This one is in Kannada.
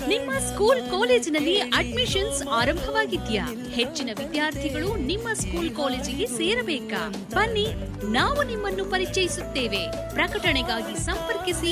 ನಿಮ್ಮ ಸ್ಕೂಲ್ ಕಾಲೇಜಿನಲ್ಲಿ ಅಡ್ಮಿಷನ್ಸ್ ಆರಂಭವಾಗಿದ್ಯಾ? ಹೆಚ್ಚಿನ ವಿದ್ಯಾರ್ಥಿಗಳು ನಿಮ್ಮ ಸ್ಕೂಲ್ ಕಾಲೇಜಿಗೆ ಸೇರಬೇಕಾ? ಬನ್ನಿ, ನಾವು ನಿಮ್ಮನ್ನು ಪರಿಚಯಿಸುತ್ತೇವೆ. ಪ್ರಕಟಣೆಗಾಗಿ ಸಂಪರ್ಕಿಸಿ